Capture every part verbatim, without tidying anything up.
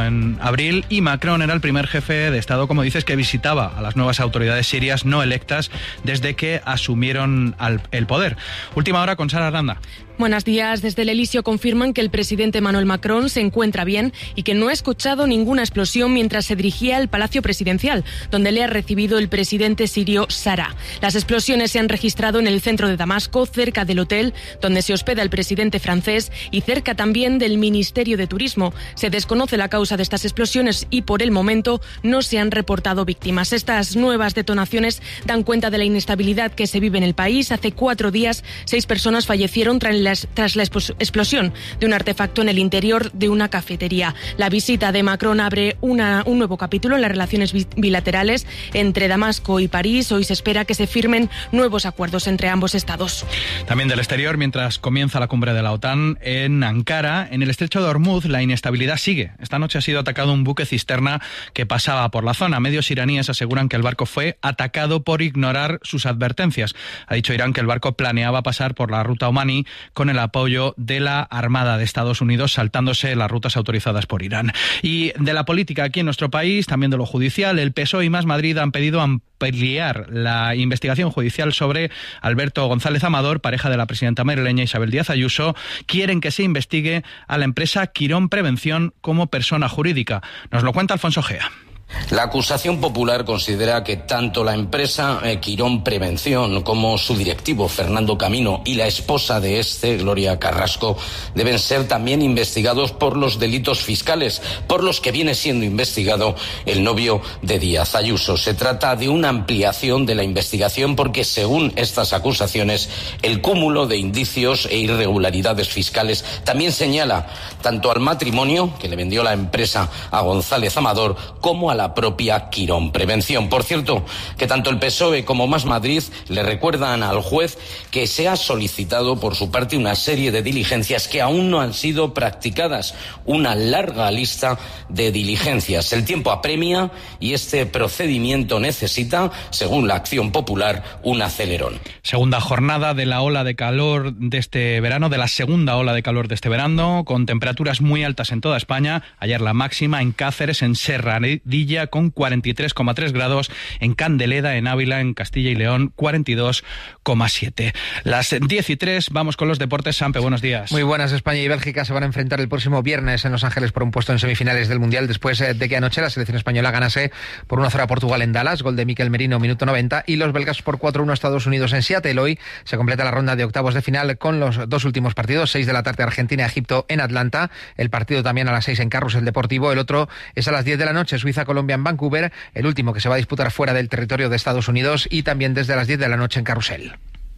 en abril, y Macron era el primer jefe de Estado, como dices, que visitaba a las nuevas autoridades sirias no electas desde que asumieron el poder. Última hora con Sara Aranda. Buenos días. Desde el Elíseo confirman que el presidente Emmanuel Macron se encuentra bien y que no ha escuchado ninguna explosión mientras se dirigía al Palacio Presidencial, donde le ha recibido el presidente sirio Sarraj. Las explosiones se han registrado en el centro de Damasco, cerca del hotel donde se hospeda el presidente francés y cerca también del Ministerio de Turismo. Se desconoce la causa de estas explosiones y por el momento no se han reportado víctimas. Estas nuevas detonaciones dan cuenta de la inestabilidad que se vive en el país. Hace cuatro días, seis personas fallecieron tras la tras la explosión de un artefacto en el interior de una cafetería. La visita de Macron abre una, un nuevo capítulo en las relaciones bilaterales entre Damasco y París. Hoy se espera que se firmen nuevos acuerdos entre ambos estados. También del exterior, mientras comienza la cumbre de la OTAN en Ankara, en el estrecho de Hormuz, la inestabilidad sigue. Esta noche ha sido atacado un buque cisterna que pasaba por la zona. Medios iraníes aseguran que el barco fue atacado por ignorar sus advertencias. Ha dicho Irán que el barco planeaba pasar por la ruta omaní con el apoyo de la Armada de Estados Unidos, saltándose las rutas autorizadas por Irán. Y de la política aquí en nuestro país, también de lo judicial, el P S O E y Más Madrid han pedido ampliar la investigación judicial sobre Alberto González Amador, pareja de la presidenta madrileña Isabel Díaz Ayuso. Quieren que se investigue a la empresa Quirón Prevención como persona jurídica. Nos lo cuenta Alfonso Gea. La acusación popular considera que tanto la empresa eh, Quirón Prevención como su directivo Fernando Camino y la esposa de este, Gloria Carrasco, deben ser también investigados por los delitos fiscales, por los que viene siendo investigado el novio de Díaz Ayuso. Se trata de una ampliación de la investigación porque, según estas acusaciones, el cúmulo de indicios e irregularidades fiscales también señala tanto al matrimonio que le vendió la empresa a González Amador como a la propia Quirón Prevención. Por cierto, que tanto el P S O E como Más Madrid le recuerdan al juez que se ha solicitado por su parte una serie de diligencias que aún no han sido practicadas, una larga lista de diligencias. El tiempo apremia y este procedimiento necesita, según la Acción Popular, un acelerón. Segunda jornada de la ola de calor de este verano, de la segunda ola de calor de este verano, con temperaturas muy altas en toda España. Ayer la máxima en Cáceres, en Serradilla, con cuarenta y tres coma tres grados, en Candeleda, en Ávila, en Castilla y León, cuarenta y dos coma siete. Las diez y tres, vamos con los deportes. Sampe, buenos días. Muy buenas. España y Bélgica se van a enfrentar el próximo viernes en Los Ángeles por un puesto en semifinales del Mundial, después de que anoche la selección española ganase por uno cero a Portugal en Dallas, gol de Mikel Merino, minuto noventa, y los belgas por cuatro uno a Estados Unidos en Seattle. Hoy se completa la ronda de octavos de final con los dos últimos partidos, seis de la tarde Argentina-Egipto en Atlanta, el partido también a las seis en Carrusel Deportivo, el otro es a las diez de la noche, Suiza-Colombia en Vancouver, el último que se va a disputar fuera del territorio de Estados Unidos, y también desde las diez de la noche en Carrusel.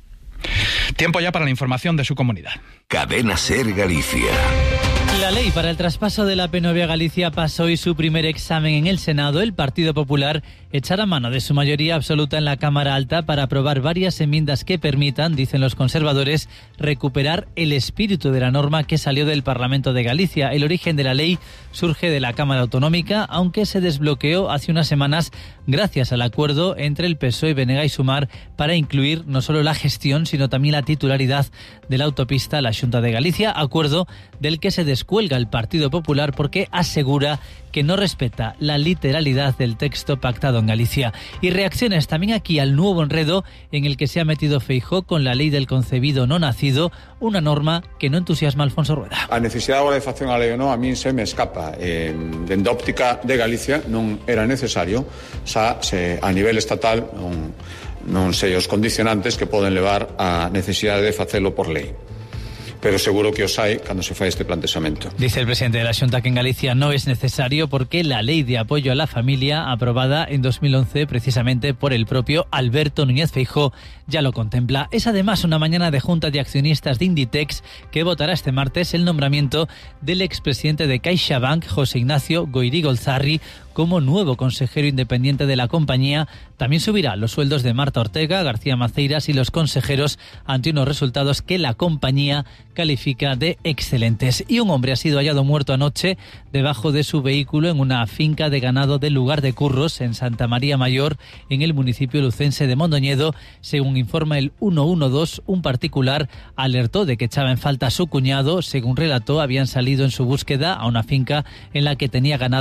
Tiempo ya para la información de su comunidad. Cadena Ser Galicia. La ley para el traspaso de la P nueve a Galicia pasó hoy su primer examen en el Senado. El Partido Popular echará mano de su mayoría absoluta en la Cámara Alta para aprobar varias enmiendas que permitan, dicen los conservadores, recuperar el espíritu de la norma que salió del Parlamento de Galicia. El origen de la ley surge de la Cámara Autonómica, aunque se desbloqueó hace unas semanas gracias al acuerdo entre el P S O E, B N G y Sumar para incluir no solo la gestión, sino también la titularidad de la autopista a la Xunta de Galicia, acuerdo del que se descuelga el Partido Popular porque asegura que no respeta la literalidad del texto pactado en Galicia. Y reacciones también aquí al nuevo enredo en el que se ha metido Feijóo con la lei del concebido no nacido, una norma que no entusiasma a Alfonso Rueda. A necesidade agora de facción a lei ou non, a min se me escapa. Eh, dende a óptica de Galicia non era necesario, xa se a nivel estatal non, non sei os condicionantes que poden levar a necesidade de facelo por lei. Pero seguro que os hai cando se fai este plantexamento. Dice el presidente de la Xunta que en Galicia no es necesario porque la ley de apoyo a la familia, aprobada en dos mil once precisamente por el propio Alberto Núñez Feijóo, ya lo contempla. Es además una mañana de junta de accionistas de Inditex que votará este martes el nombramiento del expresidente de CaixaBank, José Ignacio Goirigolzarri, como nuevo consejero independiente de la compañía. También subirá los sueldos de Marta Ortega, García Maceiras y los consejeros ante unos resultados que la compañía califica de excelentes. Y un hombre ha sido hallado muerto anoche debajo de su vehículo en una finca de ganado del lugar de Curros, en Santa María Mayor, en el municipio lucense de Mondoñedo. Según informa el ciento doce, un particular alertó de que echaba en falta a su cuñado. Según relató, habían salido en su búsqueda a una finca en la que tenía ganado